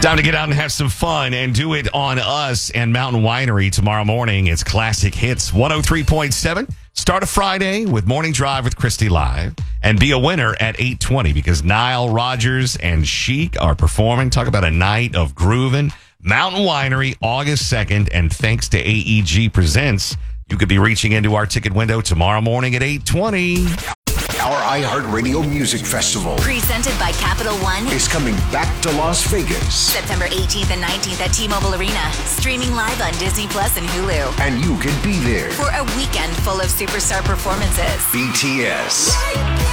Time to get out and have some fun and do it on us and Mountain Winery tomorrow morning. It's Classic Hits 103.7. Start a Friday with Morning Drive with Christy Live and be a winner at 8:20 because Nile Rodgers and Chic are performing. Talk about a night of grooving. Mountain Winery, August 2nd, and thanks to AEG Presents, you could be reaching into our ticket window tomorrow morning at 8:20. Our iHeartRadio Music Festival presented by Capital One is coming back to Las Vegas. September 18th and 19th at T-Mobile Arena. Streaming live on Disney Plus and Hulu. And you can be there for a weekend full of superstar performances. BTS.